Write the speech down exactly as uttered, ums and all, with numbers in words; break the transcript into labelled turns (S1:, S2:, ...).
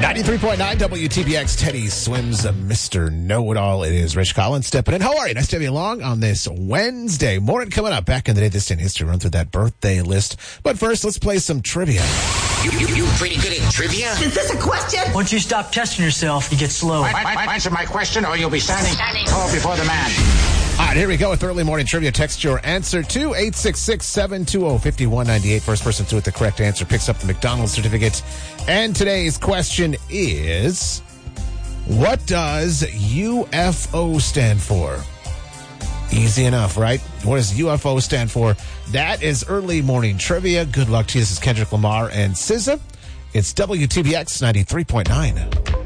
S1: ninety-three point nine W T B X, Teddy Swims, uh, Mister Know-It-All. It is Rich Collins stepping in. How are you? Nice to have you along on this Wednesday morning. Coming up, back in the day, this day in history, run through that birthday list. But first, let's play some trivia.
S2: You, you, you pretty good at trivia?
S3: Is this a question?
S4: Once you stop testing yourself, you get slow.
S2: I, I, I, answer my question or you'll be standing tall before the man.
S1: All right, here we go with early morning trivia. Text your answer to eight six six, seven two zero, five one nine eight. First person to with the correct answer picks up the McDonald's certificate. And today's question is, what does U F O stand for? Easy enough, right? What does U F O stand for? That is early morning trivia. Good luck to you. This is Kendrick Lamar and S Z A. It's W T B X ninety-three point nine.